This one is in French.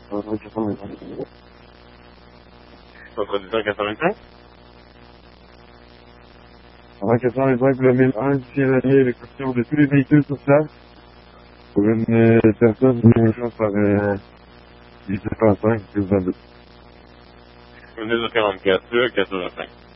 185. En 85, le 1001, ici à l'année, les questions de tous les véhicules sur place. Pour une personne, une chose par 17,5 plus 22. On est au 44, 405.